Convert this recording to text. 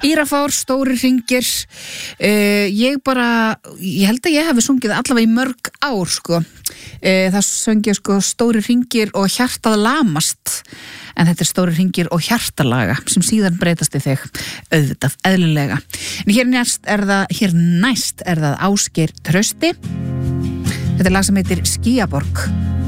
Írafár, Stórir hringir. Ég held að ég hefði sungið allavega í mörg ár, sko. Það söng ég, sko, Stórir hringir og Hjartað lamast. En þetta Stórir hringir og Hjartalaga sem síðan breytast í þig, auðvitað, eðlilega. En hér næst er það Ásgeir Trausti. Þetta lag sem heitir Skýjaborg.